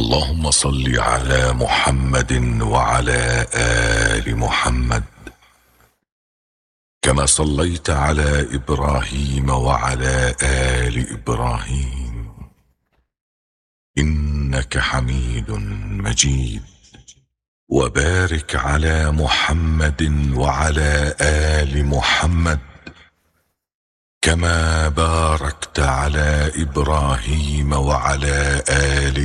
اللهم صل على محمد وعلى آل محمد كما صليت على إبراهيم وعلى آل إبراهيم إنك حميد مجيد. وبارك على محمد وعلى آل محمد كما باركت على إبراهيم وعلى آل